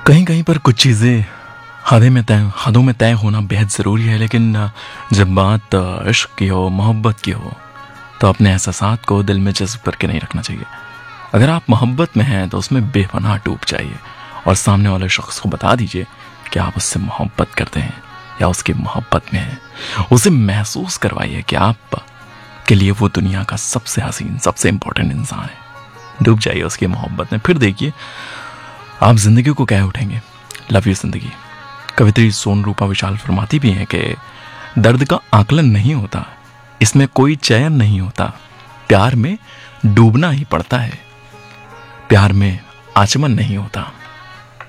कहीं कहीं पर कुछ चीज़ें हदों में तय होना बेहद ज़रूरी है, लेकिन जब बात इश्क की हो, मोहब्बत की हो, तो अपने एहसासात को दिल में जज़्ब करके नहीं रखना चाहिए। अगर आप मोहब्बत में हैं तो उसमें बेपनाह डूब जाइए और सामने वाले शख्स को बता दीजिए कि आप उससे मोहब्बत करते हैं या उसकी मोहब्बत में हैं। उसे महसूस करवाइए कि आप के लिए वो दुनिया का सबसे हसीन, सबसे इंपॉर्टेंट इंसान है। डूब जाइए उसकी मोहब्बत में, फिर देखिए आप जिंदगी को कह उठेंगे। लव यू जिंदगी। कवित्री सोन रूपा विशाल फरमाती भी हैं कि दर्द का आकलन नहीं होता, इसमें कोई चयन नहीं होता, प्यार में डूबना ही पड़ता है, प्यार में आचमन नहीं होता।